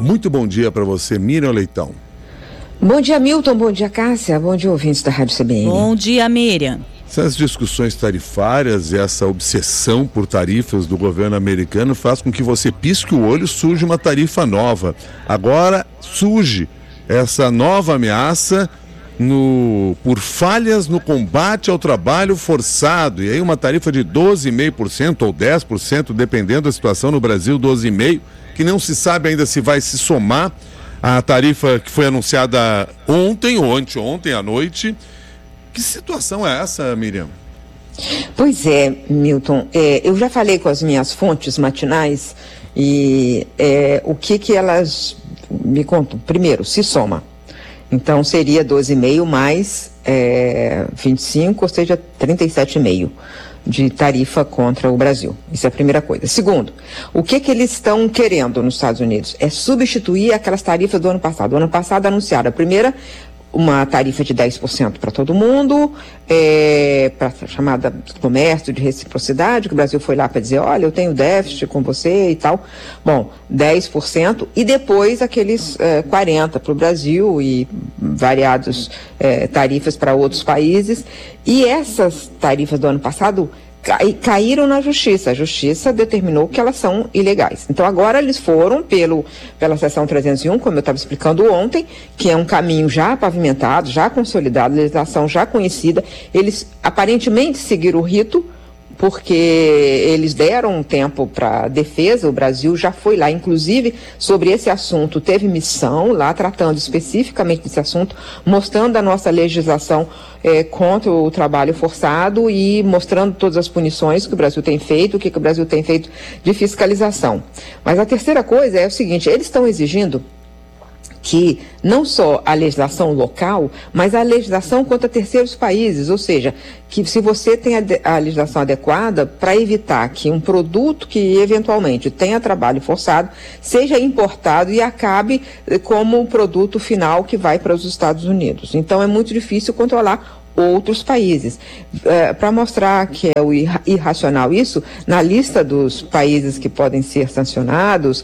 Muito bom dia para você, Miriam Leitão. Bom dia, Milton. Bom dia, Cássia. Bom dia, ouvintes da Rádio CBN. Bom dia, Miriam. Essas discussões tarifárias e essa obsessão por tarifas do governo americano faz com que você pisque o olho, surge uma tarifa nova. Agora surge essa nova ameaça por falhas no combate ao trabalho forçado. E aí uma tarifa de 12,5% ou 10%, dependendo da situação no Brasil, 12,5%, que não se sabe ainda se vai se somar à tarifa que foi anunciada ontem ou anteontem à noite. Que situação é essa, Miriam? Pois é, Milton, eu já falei com as minhas fontes matinais e o que elas me contam. Primeiro, se soma. Então seria 12,5 mais 25, ou seja, 37,5 de tarifa contra o Brasil. Isso é a primeira coisa. Segundo, o que eles estão querendo nos Estados Unidos? É substituir aquelas tarifas do ano passado. O ano passado anunciaram a primeira, uma tarifa de 10% para todo mundo, para a chamada comércio de reciprocidade, que o Brasil foi lá para dizer, olha, eu tenho déficit com você e tal. Bom, 10% e depois aqueles 40% para o Brasil e variados tarifas para outros países. E essas tarifas do ano passado caíram na justiça. A justiça determinou que elas são ilegais. Então agora eles foram pela seção 301, como eu estava explicando ontem, que é um caminho já pavimentado, já consolidado, legislação já conhecida. Eles aparentemente seguiram o rito, porque eles deram um tempo para defesa. O Brasil já foi lá, inclusive, sobre esse assunto, teve missão lá tratando especificamente desse assunto, mostrando a nossa legislação contra o trabalho forçado e mostrando todas as punições que o Brasil tem feito, o que o Brasil tem feito de fiscalização. Mas a terceira coisa é o seguinte, eles estão exigindo que não só a legislação local, mas a legislação contra terceiros países, ou seja, que se você tem a legislação adequada para evitar que um produto que eventualmente tenha trabalho forçado seja importado e acabe como um produto final que vai para os Estados Unidos. Então é muito difícil controlar outros países. Para mostrar que é o irracional isso, na lista dos países que podem ser sancionados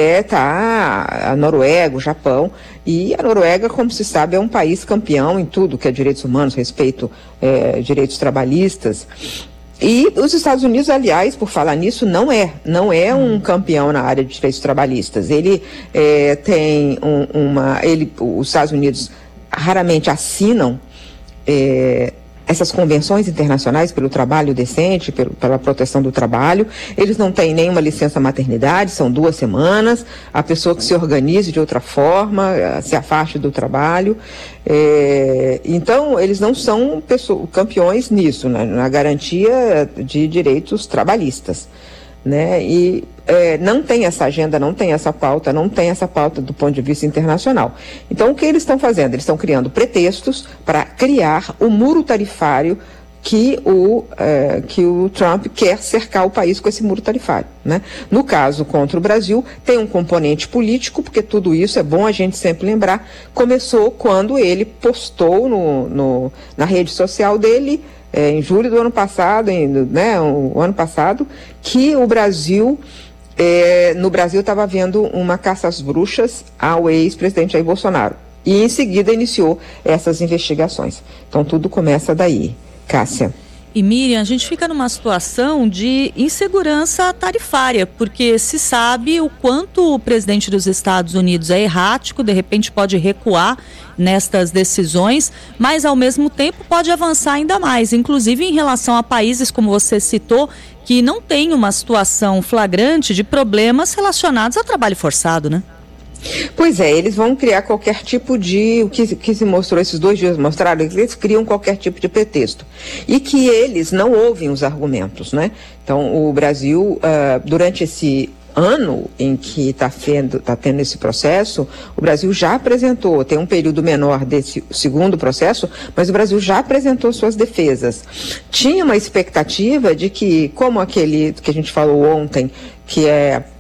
tá a Noruega, o Japão, e a Noruega, como se sabe, é um país campeão em tudo que é direitos humanos, respeito direitos trabalhistas. E os Estados Unidos, aliás, por falar nisso, não é um campeão na área de direitos trabalhistas. Ele tem os Estados Unidos raramente assinam essas convenções internacionais pelo trabalho decente, pela proteção do trabalho. Eles não têm nenhuma licença maternidade, são 2 semanas, a pessoa que se organize de outra forma, se afaste do trabalho. Então, eles não são campeões nisso, né, na garantia de direitos trabalhistas, né? E não tem essa agenda, não tem essa pauta do ponto de vista internacional. Então, o que eles estão fazendo? Eles estão criando pretextos para criar o muro tarifário que o Trump quer cercar o país com esse muro tarifário, né? No caso, contra o Brasil, tem um componente político, porque tudo isso é bom a gente sempre lembrar, começou quando ele postou na rede social dele, em julho do ano passado, o ano passado, que o Brasil... no Brasil estava havendo uma caça às bruxas ao ex-presidente Jair Bolsonaro. E em seguida iniciou essas investigações. Então tudo começa daí. Cássia. E Miriam, a gente fica numa situação de insegurança tarifária, porque se sabe o quanto o presidente dos Estados Unidos é errático, de repente pode recuar nestas decisões, mas ao mesmo tempo pode avançar ainda mais, inclusive em relação a países, como você citou, que não tem uma situação flagrante de problemas relacionados ao trabalho forçado, né? Pois é, eles vão criar qualquer tipo de, o que se mostrou, esses 2 dias mostraram, eles criam qualquer tipo de pretexto. E que eles não ouvem os argumentos, né? Então, o Brasil, durante esse ano em que está tendo esse processo, o Brasil já apresentou, tem um período menor desse segundo processo, mas o Brasil já apresentou suas defesas. Tinha uma expectativa de que, como aquele que a gente falou ontem, que é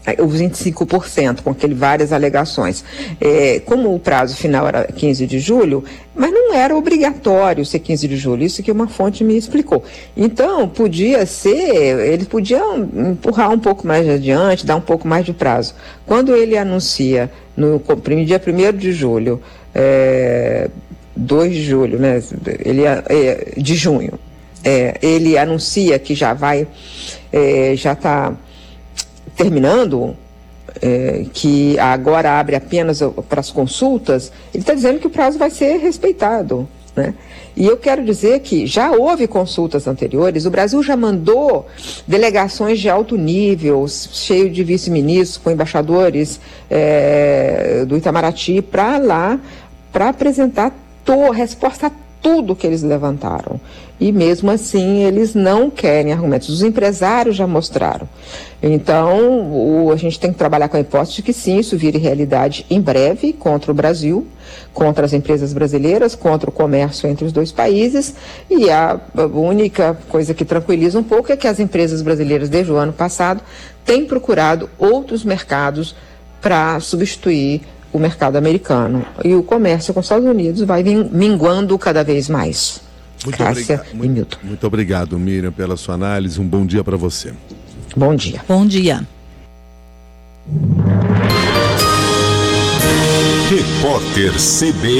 os 25%, com várias alegações. Como o prazo final era 15 de julho, mas não era obrigatório ser 15 de julho, isso que uma fonte me explicou. Então, podia ser, eles podiam empurrar um pouco mais adiante, dar um pouco mais de prazo. Quando ele anuncia, no dia 1º de julho, 2 de julho, né, de junho, ele anuncia que já está terminando, que agora abre apenas para as consultas, ele está dizendo que o prazo vai ser respeitado, né? E eu quero dizer que já houve consultas anteriores, o Brasil já mandou delegações de alto nível, cheio de vice-ministros, com embaixadores do Itamaraty, para lá, para apresentar resposta a tudo que eles levantaram. E mesmo assim eles não querem argumentos. Os empresários já mostraram. Então a gente tem que trabalhar com a hipótese de que sim, isso vire realidade em breve contra o Brasil, contra as empresas brasileiras, contra o comércio entre os dois países. E a única coisa que tranquiliza um pouco é que as empresas brasileiras, desde o ano passado, têm procurado outros mercados para substituir o mercado americano. E o comércio com os Estados Unidos vai minguando cada vez mais. Muito obrigado, Miriam, pela sua análise. Um bom dia para você. Bom dia. Bom dia. Repórter CBN.